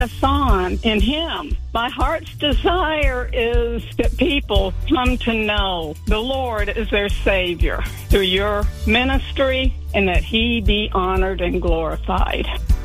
us on in Him. My heart's desire is that people come to know the Lord as their Savior through your ministry, and that He be honored and glorified.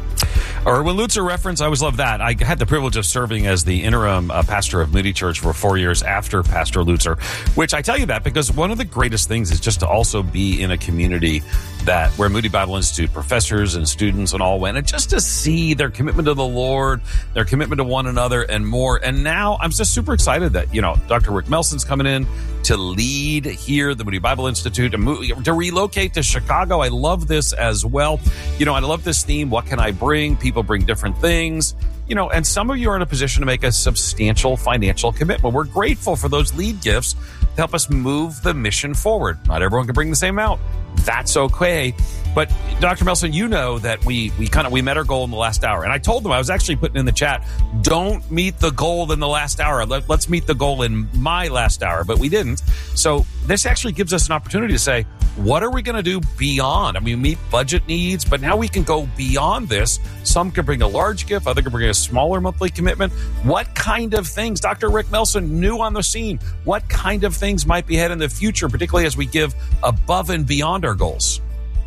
Erwin Lutzer reference, I always love that. I had the privilege of serving as the interim pastor of Moody Church for 4 years after Pastor Lutzer, which I tell you that because one of the greatest things is just to also be in a community where Moody Bible Institute professors and students and all went, and just to see their commitment to the Lord, their commitment to one another and more. And now I'm just super excited that, Dr. Rick Melson's coming in to lead here, the Moody Bible Institute, to relocate to Chicago. I love this as well. I love this theme. What can I bring? People bring different things, and some of you are in a position to make a substantial financial commitment. We're grateful for those lead gifts to help us move the mission forward. Not everyone can bring the same amount. That's okay. But Dr. Melson, that we met our goal in the last hour. And I told them, I was actually putting in the chat, don't meet the goal in the last hour. Let's meet the goal in my last hour. But we didn't. So this actually gives us an opportunity to say, what are we going to do beyond? We meet budget needs, but now we can go beyond this. Some can bring a large gift, others can bring a smaller monthly commitment. What kind of things, Dr. Rick Melson, new on the scene, what kind of things might be ahead in the future, particularly as we give above and beyond our goals?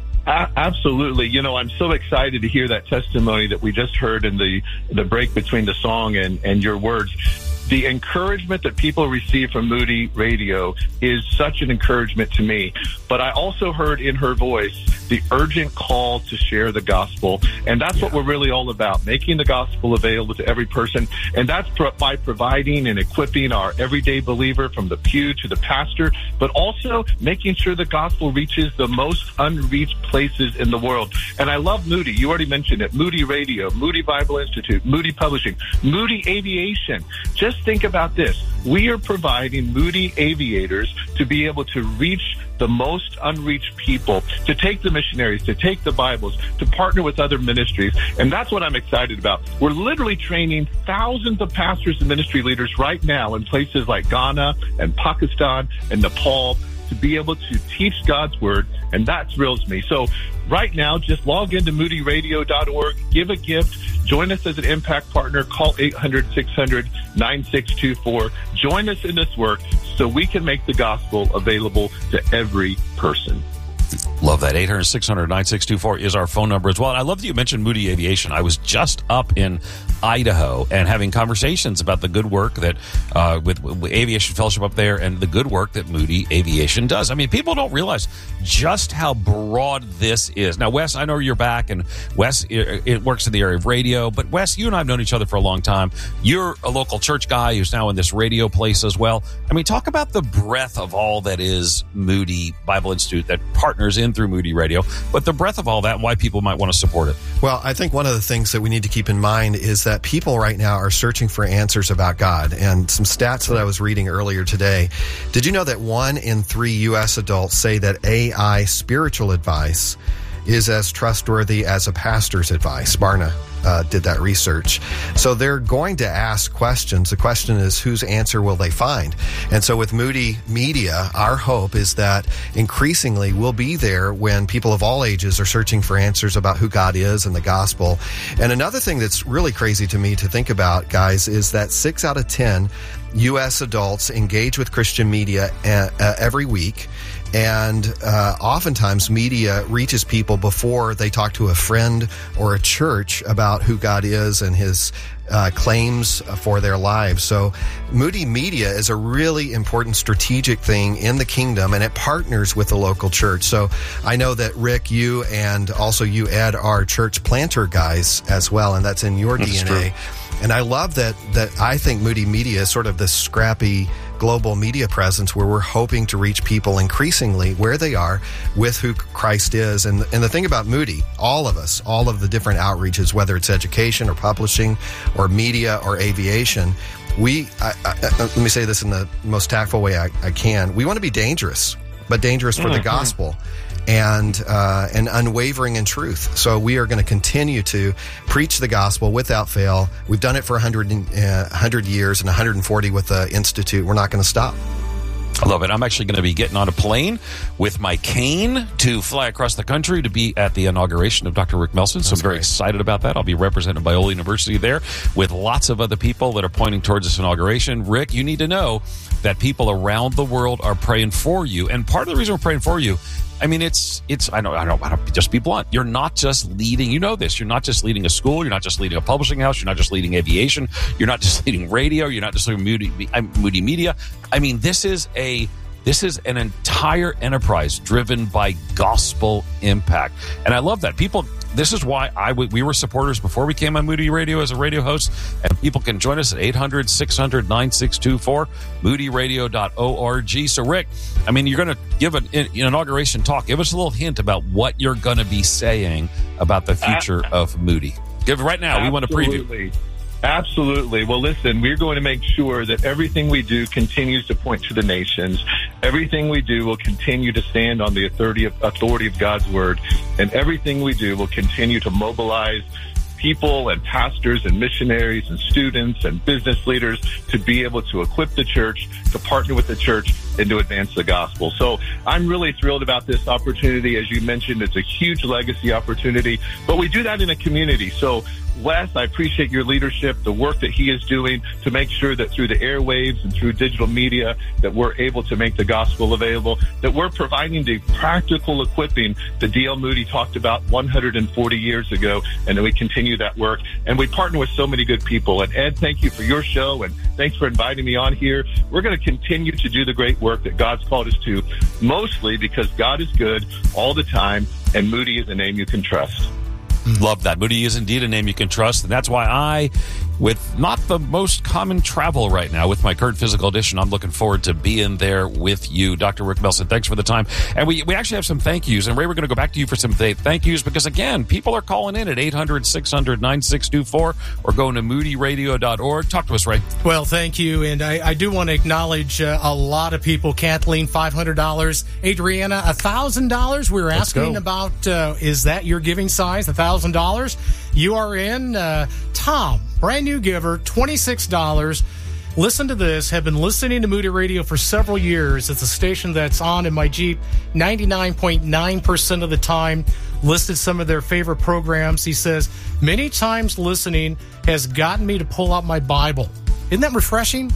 Absolutely. I'm so excited to hear that testimony that we just heard in the break between the song and your words. The encouragement that people receive from Moody Radio is such an encouragement to me. But I also heard in her voice the urgent call to share the gospel. And that's what we're really all about, making the gospel available to every person. And that's by providing and equipping our everyday believer from the pew to the pastor, but also making sure the gospel reaches the most unreached places in the world. And I love Moody. You already mentioned it. Moody Radio, Moody Bible Institute, Moody Publishing, Moody Aviation. Just think about this. We are providing Moody aviators to be able to reach the most unreached people, to take the missionaries, to take the Bibles, to partner with other ministries. And that's what I'm excited about. We're literally training thousands of pastors and ministry leaders right now in places like Ghana and Pakistan and Nepal to be able to teach God's word. And that thrills me. So right now, just log into moodyradio.org, give a gift, join us as an impact partner, call 800-600-9624. Join us in this work so we can make the gospel available to every person. Love that. 800-600-9624 is our phone number as well. And I love that you mentioned Moody Aviation. I was just up in Idaho and having conversations about the good work that with Aviation Fellowship up there and the good work that Moody Aviation does. People don't realize just how broad this is. Now, Wes, I know you're back, and Wes, it works in the area of radio. But Wes, you and I have known each other for a long time. You're a local church guy who's now in this radio place as well. Talk about the breadth of all that is Moody Bible Institute that partners in through Moody Radio, but the breadth of all that and why people might want to support it. Well, I think one of the things that we need to keep in mind is that people right now are searching for answers about God. And some stats that I was reading earlier today. Did you know that 1 in 3 U.S. adults say that AI spiritual advice is as trustworthy as a pastor's advice? Barna did that research. So they're going to ask questions. The question is, whose answer will they find? And so with Moody Media, our hope is that increasingly we'll be there when people of all ages are searching for answers about who God is and the gospel. And another thing that's really crazy to me to think about, guys, is that 6 out of 10 U.S. adults engage with Christian media every week. And oftentimes media reaches people before they talk to a friend or a church about who God is and his claims for their lives. So Moody Media is a really important strategic thing in the kingdom, and it partners with the local church. So I know that Rick, you and also you, Ed, are church planter guys as well, and that's in your DNA. True. And I love that I think Moody Media is sort of this scrappy global media presence where we're hoping to reach people increasingly where they are with who Christ is. And the thing about Moody, all of us, all of the different outreaches, whether it's education or publishing or media or aviation, let me say this in the most tactful way I can. We want to be dangerous, but dangerous for the gospel. And unwavering in truth. So we are going to continue to preach the gospel without fail. We've done it for 100 years and 140 with the Institute. We're not going to stop. I love it. I'm actually going to be getting on a plane with my cane to fly across the country to be at the inauguration of Dr. Rick Melson. So I'm very excited about that. I'll be represented by Biola University there with lots of other people that are pointing towards this inauguration. Rick, you need to know that people around the world are praying for you. And part of the reason we're praying for you, I mean, I don't want to just be blunt. You're not just leading, you know this, you're not just leading a school, you're not just leading a publishing house, you're not just leading aviation, you're not just leading radio, you're not just leading Moody Media. I mean, this is an entire enterprise driven by gospel impact. And I love that. This is why we were supporters before we came on Moody Radio as a radio host, and people can join us at 800-600-9624, moodyradio.org. So, Rick, I mean, you're going to give an inauguration talk. Give us a little hint about what you're going to be saying about the future of Moody. Give it right now. We want to preview. Absolutely. Well, listen, we're going to make sure that everything we do continues to point to the nations. Everything we do will continue to stand on the authority of God's word. And everything we do will continue to mobilize people and pastors and missionaries and students and business leaders to be able to equip the church, to partner with the church, and to advance the gospel. So I'm really thrilled about this opportunity. As you mentioned, it's a huge legacy opportunity, but we do that in a community. So Wes, I appreciate your leadership, the work that he is doing to make sure that through the airwaves and through digital media that we're able to make the gospel available, that we're providing the practical equipping that D.L. Moody talked about 140 years ago, and that we continue that work. And we partner with so many good people. And Ed, thank you for your show, and thanks for inviting me on here. We're going to continue to do the great work that God's called us to, mostly because God is good all the time, and Moody is a name you can trust. Love that. Moody is indeed a name you can trust. And that's why I, with not the most common travel right now, with my current physical edition, I'm looking forward to being there with you. Dr. Rick Melson, thanks for the time. And we actually have some thank yous. And Ray, we're going to go back to you for some thank yous because, again, people are calling in at 800-600-9624 or going to moodyradio.org. Talk to us, Ray. Well, thank you. And I do want to acknowledge a lot of people. Kathleen, $500. Adriana, $1,000. We were asking about, is that your giving size, $1,000? You are in. Tom, brand new giver, $26. Listen to this. Have been listening to Moody Radio for several years. It's a station that's on in my Jeep 99.9% of the time. Listed some of their favorite programs. He says, many times listening has gotten me to pull out my Bible. Isn't that refreshing?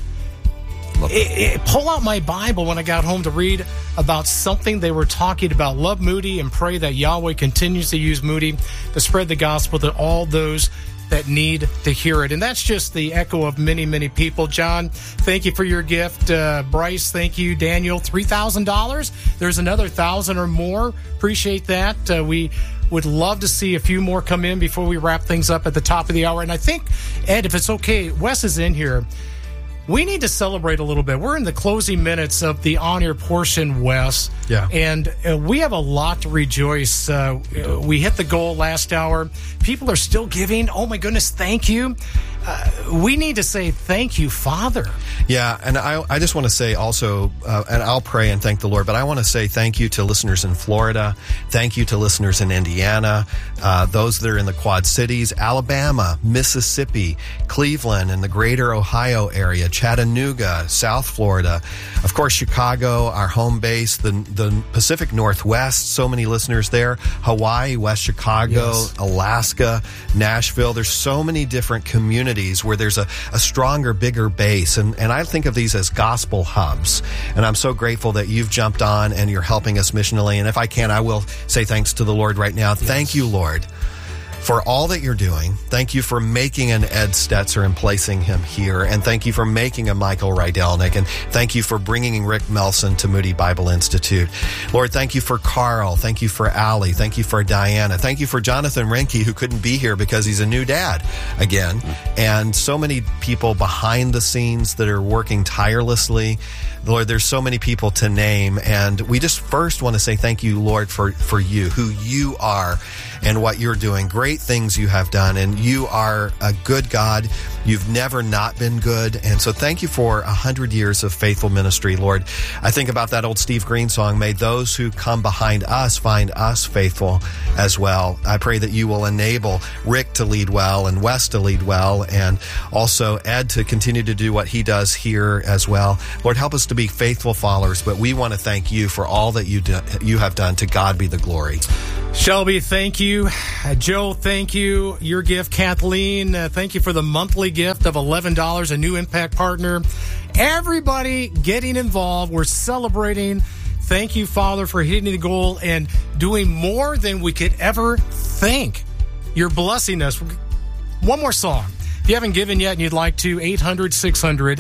Pull out my Bible when I got home to read about something they were talking about. Love Moody and pray that Yahweh continues to use Moody to spread the gospel to all those that need to hear it. And that's just the echo of many, many people. John, thank you for your gift. Bryce, thank you. Daniel, $3,000. There's another 1,000 or more. Appreciate that. We would love to see a few more come in before we wrap things up at the top of the hour. And I think, Ed, if it's okay, Wes is in here. We need to celebrate a little bit. We're in the closing minutes of the on-air portion, Wes. Yeah. And we have a lot to rejoice. We hit the goal last hour. People are still giving. Oh, my goodness, thank you. We need to say thank you, Father. Yeah, and I just want to say also, and I'll pray and thank the Lord, but I want to say thank you to listeners in Florida. Thank you to listeners in Indiana, those that are in the Quad Cities, Alabama, Mississippi, Cleveland, and the greater Ohio area, Chattanooga, South Florida, of course, Chicago, our home base, the Pacific Northwest, so many listeners there, Hawaii, West Chicago, yes. Alaska, Nashville. There's so many different communities where there's a stronger, bigger base. And I think of these as gospel hubs. And I'm so grateful that you've jumped on and you're helping us missionally. And if I can, I will say thanks to the Lord right now. Yes. Thank you, Lord, for all that you're doing. Thank you for making an Ed Stetzer and placing him here. And thank you for making a Michael Rydelnik. And thank you for bringing Rick Melson to Moody Bible Institute. Lord, thank you for Carl. Thank you for Allie. Thank you for Diana. Thank you for Jonathan Renke, who couldn't be here because he's a new dad again. And so many people behind the scenes that are working tirelessly. Lord, there's so many people to name. And we just first want to say thank you, Lord, for you, who you are and what you're doing. Great things you have done. And you are a good God. You've never not been good. And so thank you for 100 years of faithful ministry, Lord. I think about that old Steve Green song, may those who come behind us find us faithful as well. I pray that you will enable Rick to lead well and Wes to lead well, and also Ed to continue to do what he does here as well. Lord, help us to be faithful followers, but we want to thank you for all that you have done. To God be the glory. Shelby, thank you. Joe, thank you. Your gift, Kathleen, thank you for the monthly gift of $11, a new Impact partner. Everybody getting involved. We're celebrating. Thank you, Father, for hitting the goal and doing more than we could ever think. You're blessing us. One more song. If you haven't given yet and you'd like to, 800-600-9624,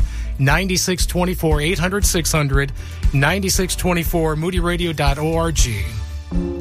800-600-9624, moodyradio.org.